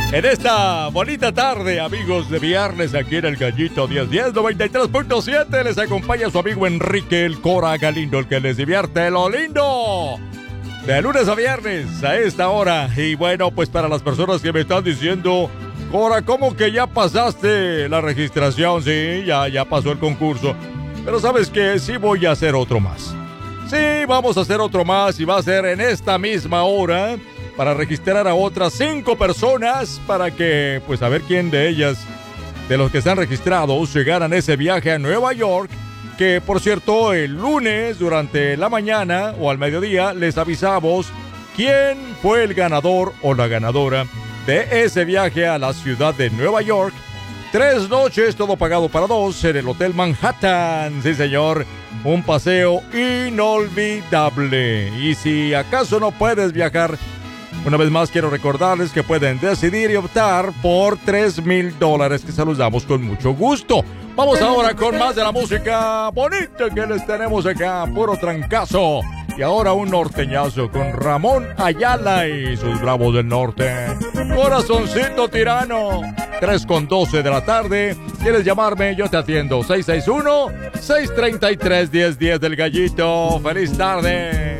En esta bonita tarde, amigos de viernes, aquí en el Gallito 1010 93.7, les acompaña su amigo Enrique el Cora Galindo, el que les divierte lo lindo. De lunes a viernes, a esta hora. Y bueno, pues para las personas que me están diciendo, Cora, ¿cómo que ya pasaste la registración? Sí, ya pasó el concurso. Pero ¿sabes qué? Sí voy a hacer otro más. Sí, vamos a hacer otro más y va a ser en esta misma hora para registrar a otras 5 personas para que, pues, a ver quién de ellas, de los que están registrados, se ganan ese viaje a Nueva York, que, por cierto, el lunes, durante la mañana o al mediodía, les avisamos quién fue el ganador o la ganadora de ese viaje a la ciudad de Nueva York. 3 noches, todo pagado para 2 en el Hotel Manhattan. Sí, señor, un paseo inolvidable. Y si acaso no puedes viajar, una vez más quiero recordarles que pueden decidir y optar por $3,000 que se los damos con mucho gusto. Vamos ahora con más de la música bonita que les tenemos acá, puro trancazo. Y ahora un norteñazo con Ramón Ayala y sus Bravos del Norte. Corazoncito tirano, 3:12 de la tarde. ¿Quieres llamarme? Yo te atiendo. 661-633-1010 del Gallito. ¡Feliz tarde!